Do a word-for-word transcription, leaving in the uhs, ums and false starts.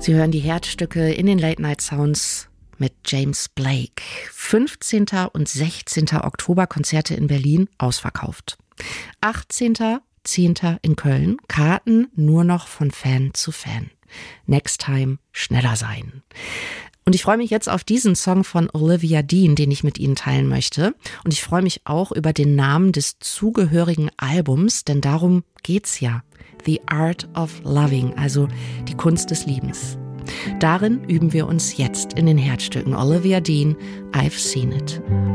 Sie hören die Herzstücke in den Late Night Sounds mit James Blake. fünfzehnten und sechzehnten Oktober Konzerte in Berlin ausverkauft. achtzehnten zehnten in Köln, Karten nur noch von Fan zu Fan. Next time schneller sein. Und ich freue mich jetzt auf diesen Song von Olivia Dean, den ich mit Ihnen teilen möchte. Und ich freue mich auch über den Namen des zugehörigen Albums, denn darum geht's ja. The Art of Loving, also die Kunst des Liebens. Darin üben wir uns jetzt in den Herzstücken. Olivia Dean, I've Seen It.